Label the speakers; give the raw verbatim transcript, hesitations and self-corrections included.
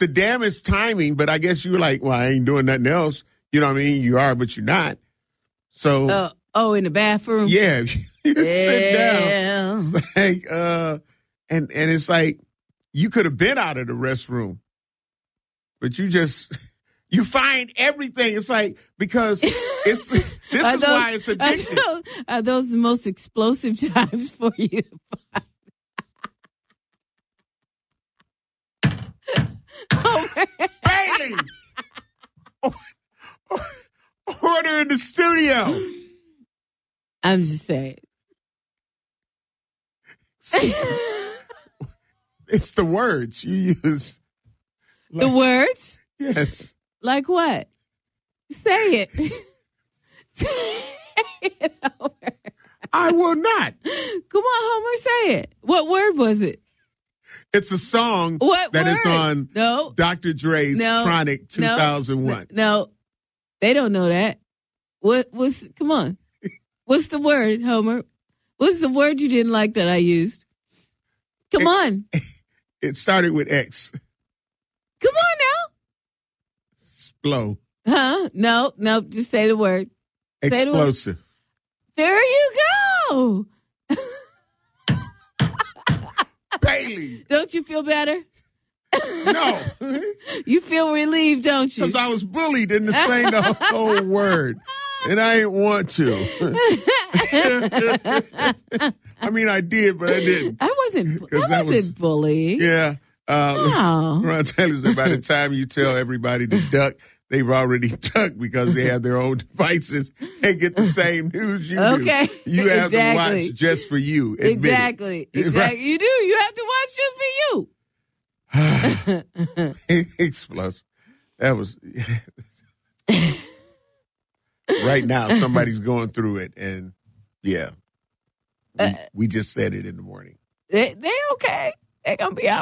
Speaker 1: the damnest timing, but I guess you were like, well, I ain't doing nothing else. You know what I mean? You are, but you're not. So.
Speaker 2: Uh, oh, in the bathroom?
Speaker 1: Yeah. You
Speaker 2: yeah.
Speaker 1: sit down. It's like, uh, and, and it's like, you could have been out of the restroom, but you just, you find everything. It's like, because it's, this is
Speaker 2: those,
Speaker 1: why it's addictive.
Speaker 2: Are those, are those the most explosive times for you to find? Oh,
Speaker 1: Bailey! Order in the studio.
Speaker 2: I'm just saying.
Speaker 1: It's the words you use.
Speaker 2: Like, the words?
Speaker 1: Yes.
Speaker 2: Like what? Say it. Say it, Homer.
Speaker 1: I will not.
Speaker 2: Come on, Homer, say it. What word was it?
Speaker 1: It's a song
Speaker 2: what
Speaker 1: that
Speaker 2: word?
Speaker 1: is on
Speaker 2: no.
Speaker 1: Doctor Dre's
Speaker 2: no.
Speaker 1: Chronic two thousand one.
Speaker 2: No. no, they don't know that. What was, come on. What's the word, Homer? What's the word you didn't like that I used? Come
Speaker 1: it,
Speaker 2: on.
Speaker 1: It started with X.
Speaker 2: Come on now.
Speaker 1: Splo.
Speaker 2: Huh? No, no, just say the word. Say
Speaker 1: Explosive.
Speaker 2: The word. There you go.
Speaker 1: Bailey.
Speaker 2: Don't you feel better?
Speaker 1: No.
Speaker 2: You feel relieved, don't you?
Speaker 1: Because I was bullied into saying the whole word. And I didn't want to. I mean, I did, but I didn't.
Speaker 2: I wasn't, I
Speaker 1: that
Speaker 2: wasn't
Speaker 1: was,
Speaker 2: bullying.
Speaker 1: Yeah. Uh,
Speaker 2: oh.
Speaker 1: Ron Taylor said by the time you tell everybody to duck, they've already ducked because they have their own devices and get the same news you
Speaker 2: okay.
Speaker 1: do. You have
Speaker 2: exactly.
Speaker 1: to watch just for you.
Speaker 2: Exactly.
Speaker 1: It.
Speaker 2: Exactly.
Speaker 1: Right?
Speaker 2: You do. You have to watch just for you.
Speaker 1: Explosive. That was right now. Somebody's going through it, and yeah, we, uh, we just said it in the morning.
Speaker 2: They they okay. They're gonna be out.